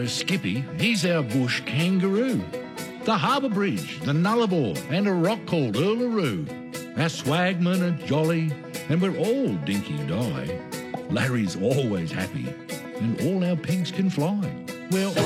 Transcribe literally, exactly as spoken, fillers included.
know Skippy, he's our bush kangaroo. The Harbour Bridge, the Nullarbor, and a rock called Uluru. Our swagmen are jolly, and we're all dinky-die. Larry's always happy, and all our pigs can fly. We're